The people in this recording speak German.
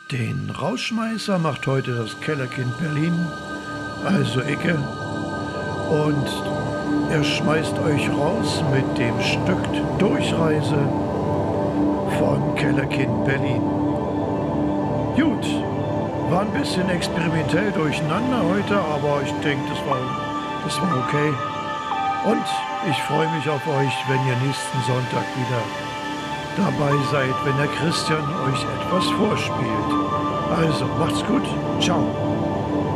Den Rausschmeißer macht heute das Kellerkind Berlin, also Icke, und er schmeißt euch raus mit dem Stück Durchreise von Kellerkind Berlin. Gut, war ein bisschen experimentell durcheinander heute, aber ich denke, das war okay. Und ich freue mich auf euch, wenn ihr nächsten Sonntag wieder dabei seid, wenn der Christian euch etwas vorspielt. Also, macht's gut. Ciao.